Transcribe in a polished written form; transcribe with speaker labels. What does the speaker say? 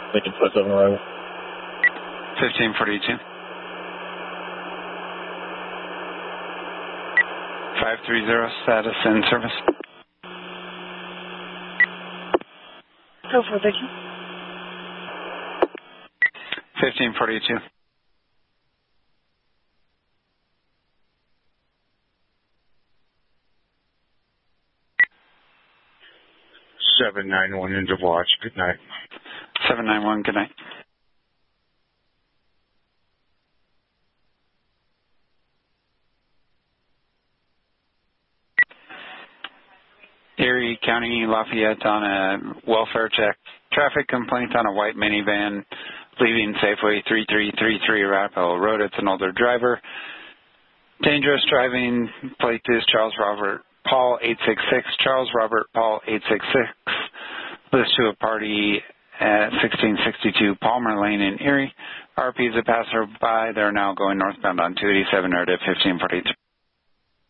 Speaker 1: Lincoln 57 arrival.
Speaker 2: 1542. 530 status in service.
Speaker 3: Go for Vicky.
Speaker 2: 1542.
Speaker 4: 791 into watch. Good night.
Speaker 2: 791, good night. Erie County, Lafayette on a welfare check. Traffic complaint on a white minivan leaving Safeway 3333 Arapahoe Road. It's an older driver. Dangerous driving. Plate is Charles Robert Paul 866. Charles Robert Paul 866. List to a party at 1662 Palmer Lane in Erie. RP is a passerby. They're now going northbound on 287 or at 1543.